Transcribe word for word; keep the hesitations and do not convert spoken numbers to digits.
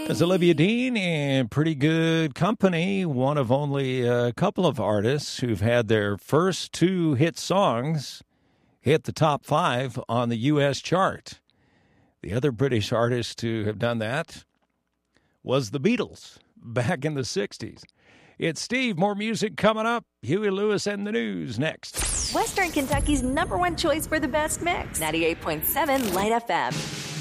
As Olivia Dean in pretty good company, one of only a couple of artists who've had their first two hit songs hit the top five on the U S chart. The other British artist to have done that was the Beatles back in the sixties. It's Steve. More music coming up. Huey Lewis and the news next. Western Kentucky's number one choice for the best mix. ninety-eight point seven Light F M.